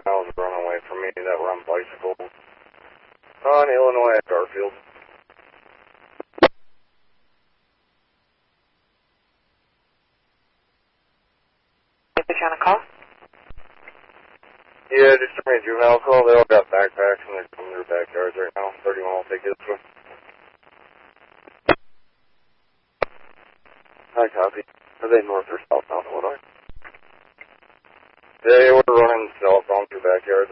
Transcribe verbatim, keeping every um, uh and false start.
juveniles running away from me that were on bicycles on Illinois at Garfield. Are you trying to call? Yeah, just a juvenile call. They all got backpacks and they're coming to their backyards right now. thirty-one will take this one. Hi, copy. Are they north or southbound Illinois? They were running southbound through backyards.